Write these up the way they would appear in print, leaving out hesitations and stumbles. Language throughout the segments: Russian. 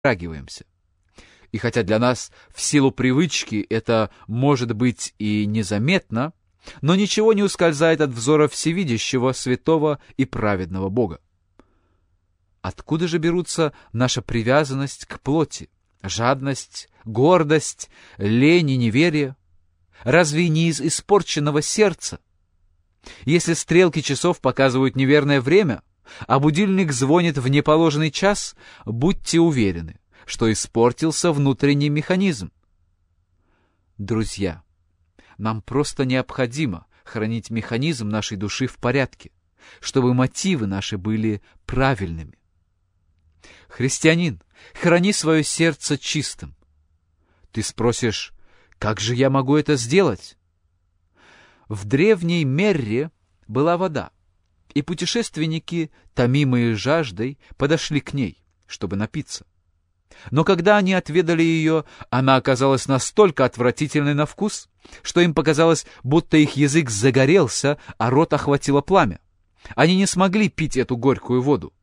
затрагиваемся. И хотя для нас в силу привычки это может быть и незаметно, но ничего не ускользает от взора всевидящего, святого и праведного Бога. Откуда же берутся наша привязанность к плоти, жадность, гордость, лень и неверие? Разве не из испорченного сердца? Если стрелки часов показывают неверное время, а будильник звонит в неположенный час, будьте уверены, что испортился внутренний механизм. Друзья, нам просто необходимо хранить механизм нашей души в порядке, чтобы мотивы наши были правильными. Христианин, храни свое сердце чистым. Ты спросишь, как же я могу это сделать? В древней Мерре была вода, и путешественники, томимые жаждой, подошли к ней, чтобы напиться. Но когда они отведали ее, она оказалась настолько отвратительной на вкус, что им показалось, будто их язык загорелся, а рот охватило пламя. Они не смогли пить эту горькую воду.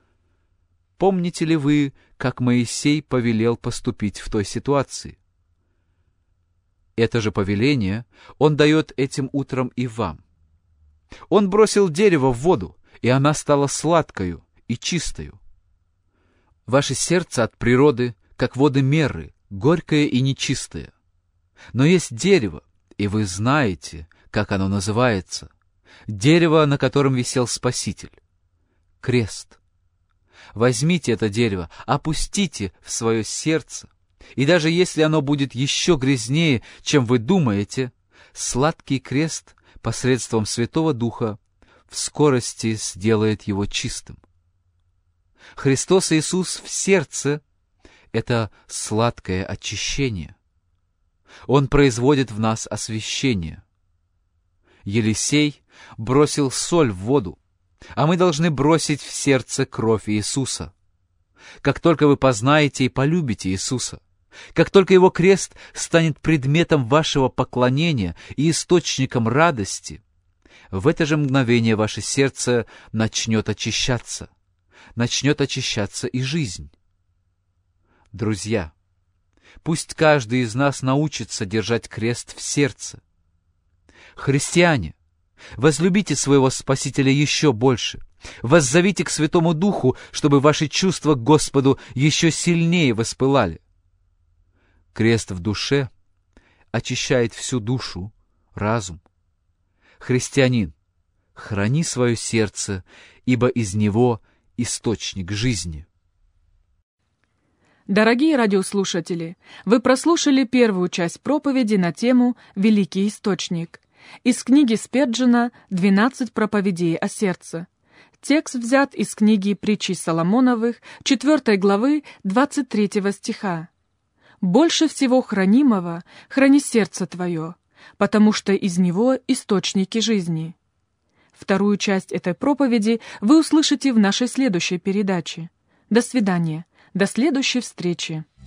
Помните ли вы, как Моисей повелел поступить в той ситуации? Это же повеление он дает этим утром и вам. Он бросил дерево в воду, и она стала сладкою и чистою. Ваше сердце от природы, как воды Мерры, горькое и нечистое. Но есть дерево, и вы знаете, как оно называется. Дерево, на котором висел Спаситель. Крест. Возьмите это дерево, опустите в свое сердце, и даже если оно будет еще грязнее, чем вы думаете, сладкий крест посредством Святого Духа в скорости сделает его чистым. Христос Иисус в сердце — это сладкое очищение. Он производит в нас освящение. Елисей бросил соль в воду, а мы должны бросить в сердце кровь Иисуса. Как только вы познаете и полюбите Иисуса, как только Его крест станет предметом вашего поклонения и источником радости, в это же мгновение ваше сердце начнет очищаться и жизнь. Друзья, пусть каждый из нас научится держать крест в сердце. Христиане, возлюбите своего Спасителя еще больше. Воззовите к Святому Духу, чтобы ваши чувства к Господу еще сильнее воспылали. Крест в душе очищает всю душу, разум. Христианин, храни свое сердце, ибо из него источник жизни. Дорогие радиослушатели, вы прослушали первую часть проповеди на тему «Великий источник» из книги Спирджена «12 проповедей о сердце». Текст взят из книги «Притчи Соломоновых», 4 главы, 23 стиха. «Больше всего хранимого храни сердце твое, потому что из него источники жизни». Вторую часть этой проповеди вы услышите в нашей следующей передаче. До свидания. До следующей встречи.